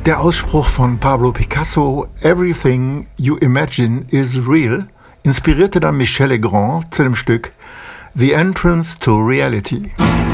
Der Ausspruch von Pablo Picasso, "Everything you imagine is real", inspirierte dann Michel Legrand zu dem Stück The Entrance to Reality.